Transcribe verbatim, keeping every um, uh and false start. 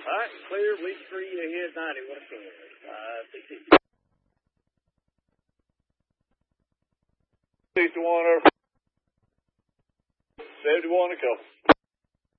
right, clear, lead three ahead, ninety, one o'clock. Five, six, eight. Sixty-one, seventy-one, a couple.